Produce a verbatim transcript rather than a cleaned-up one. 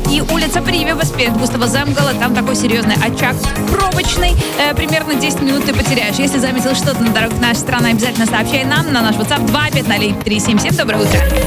и улица Прививас перед Густава Земгала. Там такой серьезный очаг пробочный. Э, примерно десять минут ты потеряешь. Если заметил что-то на дорогах нашей страны, обязательно сообщай нам на наш WhatsApp два пять ноль три семь семь. Доброе утро.